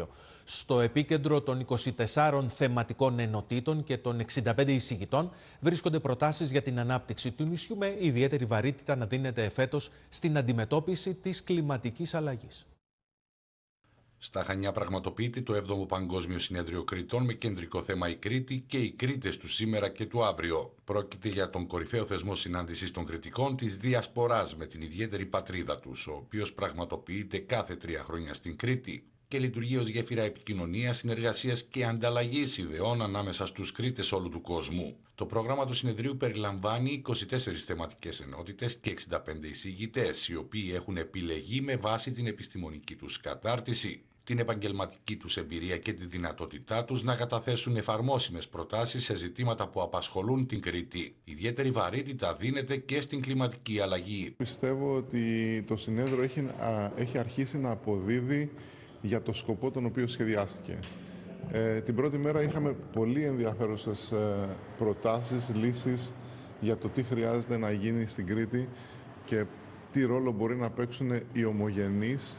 Αύριο. Στο επίκεντρο των 24 θεματικών ενωτήτων και των 65 εισηγητών βρίσκονται προτάσεις για την ανάπτυξη του νησιού, με ιδιαίτερη βαρύτητα να δίνεται εφέτος στην αντιμετώπιση της κλιματικής αλλαγής. Στα Χανιά πραγματοποιείται το 7ο Παγκόσμιο Συνέδριο Κρητών με κεντρικό θέμα η Κρήτη και οι Κρήτες του σήμερα και του αύριο. Πρόκειται για τον κορυφαίο θεσμό συνάντησης των Κρητικών της Διασποράς με την ιδιαίτερη πατρίδα τους, ο οποίος πραγματοποιείται κάθε 3 χρόνια στην Κρήτη και λειτουργεί ως γέφυρα επικοινωνίας, συνεργασίας και ανταλλαγής ιδεών ανάμεσα στους Κρήτες όλου του κόσμου. Το πρόγραμμα του συνεδρίου περιλαμβάνει 24 θεματικές ενότητες και 65 εισηγητές, οι οποίοι έχουν επιλεγεί με βάση την επιστημονική τους κατάρτιση, την επαγγελματική τους εμπειρία και τη δυνατότητά τους να καταθέσουν εφαρμόσιμες προτάσεις σε ζητήματα που απασχολούν την Κρήτη. Ιδιαίτερη βαρύτητα δίνεται και στην κλιματική αλλαγή. Πιστεύω ότι το συνέδριο έχει αρχίσει να αποδίδει για το σκοπό τον οποίο σχεδιάστηκε. Την πρώτη μέρα είχαμε πολύ ενδιαφέρουσες προτάσεις, λύσεις για το τι χρειάζεται να γίνει στην Κρήτη και τι ρόλο μπορεί να παίξουν οι ομογενείς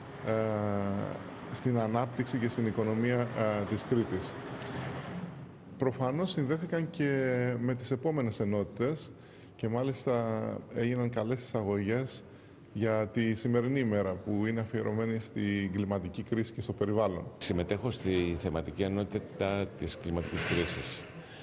στην ανάπτυξη και στην οικονομία της Κρήτης. Προφανώς συνδέθηκαν και με τις επόμενες ενότητες και μάλιστα έγιναν καλές εισαγωγές για τη σημερινή ημέρα που είναι αφιερωμένη στην κλιματική κρίση και στο περιβάλλον. Συμμετέχω στη θεματική ενότητα της κλιματικής κρίσης.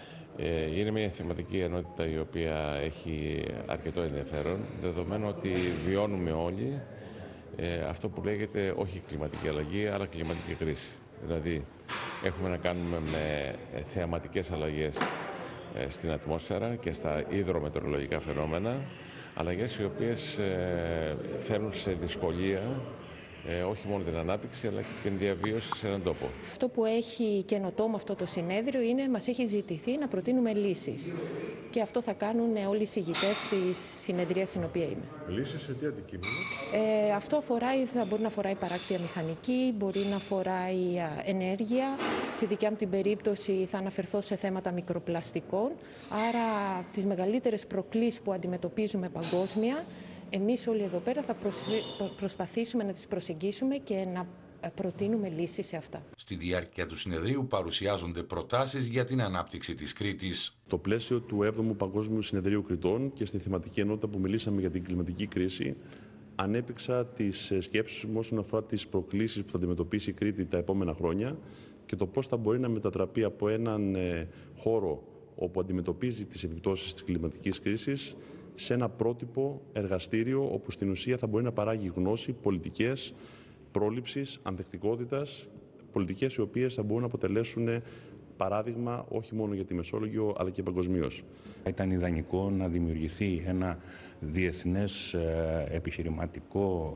Είναι μια θεματική ενότητα η οποία έχει αρκετό ενδιαφέρον, δεδομένου ότι βιώνουμε όλοι αυτό που λέγεται όχι κλιματική αλλαγή, αλλά κλιματική κρίση. Δηλαδή, έχουμε να κάνουμε με θεαματικές αλλαγές στην ατμόσφαιρα και στα υδρομετεωρολογικά φαινόμενα, αλλαγές οι οποίες φέρνουν σε δυσκολία όχι μόνο την ανάπτυξη αλλά και την διαβίωση σε έναν τόπο. Αυτό που έχει καινοτόμο αυτό το συνέδριο είναι μας έχει ζητηθεί να προτείνουμε λύσεις. Και αυτό θα κάνουν όλοι οι συγητές στη συνεδρία στην οποία είμαι. Λύσεις σε τι αντικείμενο? Αυτό μπορεί να αφορά η παράκτεια μηχανική, μπορεί να αφορά η ενέργεια. Στη δικιά μου την περίπτωση θα αναφερθώ σε θέματα μικροπλαστικών. Άρα τις μεγαλύτερες προκλήσεις που αντιμετωπίζουμε παγκόσμια, εμείς όλοι εδώ πέρα θα προσπαθήσουμε να τις προσεγγίσουμε και να προτείνουμε λύσεις σε αυτά. Στη διάρκεια του συνεδρίου παρουσιάζονται προτάσεις για την ανάπτυξη της Κρήτης. Το πλαίσιο του 7ου Παγκόσμιου Συνεδρίου Κρητών και στη θεματική ενότητα που μιλήσαμε για την κλιματική κρίση, ανέπτυξα τις σκέψεις μου όσον αφορά τις προκλήσεις που θα αντιμετωπίσει η Κρήτη τα επόμενα χρόνια και το πώς θα μπορεί να μετατραπεί από έναν χώρο όπου αντιμετωπίζει τις επιπτώσεις της κλιματικής κρίσης σε ένα πρότυπο εργαστήριο όπου στην ουσία θα μπορεί να παράγει γνώση, πολιτικές πρόληψης, ανθεκτικότητας, πολιτικές οι οποίες θα μπορούν να αποτελέσουν παράδειγμα όχι μόνο για τη Μεσόλογο αλλά και παγκοσμίως. Ήταν ιδανικό να δημιουργηθεί ένα διεθνές επιχειρηματικό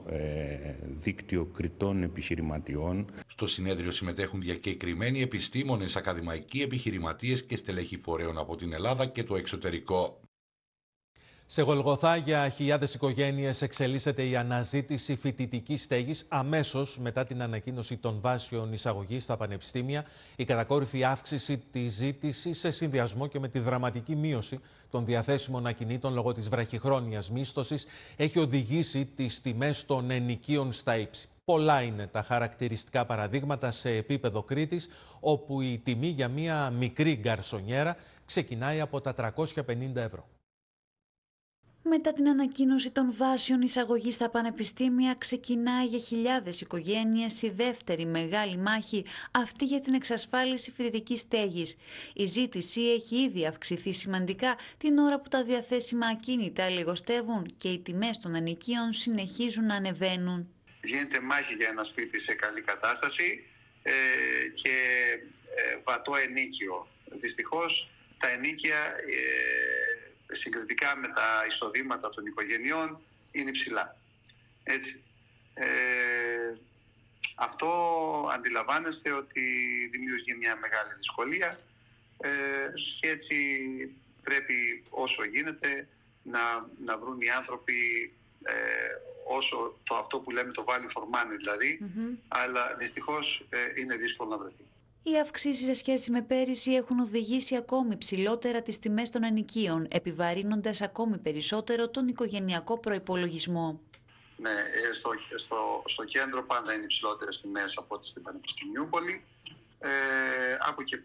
δίκτυο Κρητών επιχειρηματιών. Στο συνέδριο συμμετέχουν διακεκριμένοι επιστήμονες, ακαδημαϊκοί, επιχειρηματίες και στελέχη φορέων από την Ελλάδα και το εξωτερικό. Σε Γολγοθά για χιλιάδες οικογένειες εξελίσσεται η αναζήτηση φοιτητικής στέγης αμέσως μετά την ανακοίνωση των βάσεων εισαγωγής στα πανεπιστήμια. Η κατακόρυφη αύξηση της ζήτησης σε συνδυασμό και με τη δραματική μείωση των διαθέσιμων ακινήτων λόγω της βραχυχρόνιας μίσθωσης έχει οδηγήσει τις τιμές των ενοικίων στα ύψη. Πολλά είναι τα χαρακτηριστικά παραδείγματα σε επίπεδο Κρήτης, όπου η τιμή για μία μικρή γκαρσονιέρα ξεκινάει από τα 350 ευρώ. Μετά την ανακοίνωση των βάσεων εισαγωγής στα πανεπιστήμια, ξεκινάει για χιλιάδες οικογένειες η δεύτερη μεγάλη μάχη, αυτή για την εξασφάλιση φοιτητικής στέγης. Η ζήτηση έχει ήδη αυξηθεί σημαντικά την ώρα που τα διαθέσιμα ακίνητα λιγοστεύουν και οι τιμές των ενοικίων συνεχίζουν να ανεβαίνουν. Γίνεται μάχη για ένα σπίτι σε καλή κατάσταση και βατό ενίκιο. Δυστυχώς τα ενίκια συγκριτικά με τα εισοδήματα των οικογενειών είναι υψηλά. Έτσι. Αυτό αντιλαμβάνεστε ότι δημιουργεί μια μεγάλη δυσκολία και έτσι πρέπει όσο γίνεται να βρουν οι άνθρωποι όσο αυτό που λέμε το value for money δηλαδή, αλλά δυστυχώς είναι δύσκολο να βρεθεί. Οι αυξήσεις σε σχέση με πέρυσι έχουν οδηγήσει ακόμη ψηλότερα τις τιμές των ενοικίων, επιβαρύνοντας ακόμη περισσότερο τον οικογενειακό προϋπολογισμό. Ναι, στο κέντρο πάντα είναι υψηλότερες τιμές από ό,τι στην Πανεπιστημιούπολη. Από εκεί